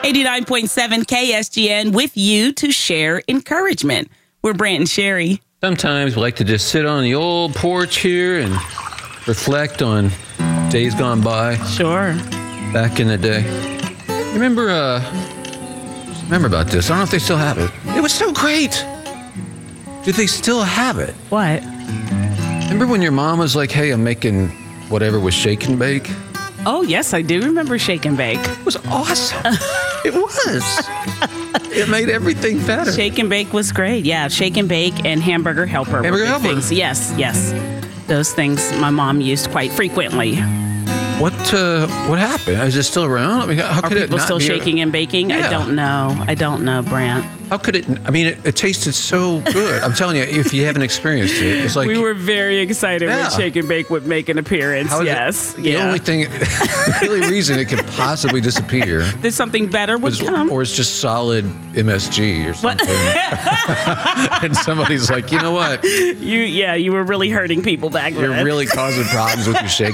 89.7 KSGN with you to share encouragement. We're Brant and Sherry. Sometimes we like to just sit on the old porch here and reflect on days gone by. Sure. Back in the day. Remember about this. I don't know if they still have it. It was so great. Do they still have it? What? Remember when your mom was like, hey, I'm making whatever was shake and bake? Oh, yes, I do remember Shake and Bake. It was awesome. It was. It made everything better. Shake and Bake was great. Yeah, Shake and Bake and Hamburger Helper. Hamburger Helper. Things. Yes. Those things my mom used quite frequently. What happened? Is it still around? I mean, how could it People not still be shaking and baking? Yeah. I don't know, Brant. How could it? I mean, it tasted so good. I'm telling you, if you haven't experienced it, it's like We were very excited when Yeah. Shake and Bake would make an appearance. how is Yes. it, the only thing, the only reason it could possibly disappear There's something better would come. or it's just solid MSG or something. And somebody's like, you know what? You were really hurting people back then. You're really causing problems with your shake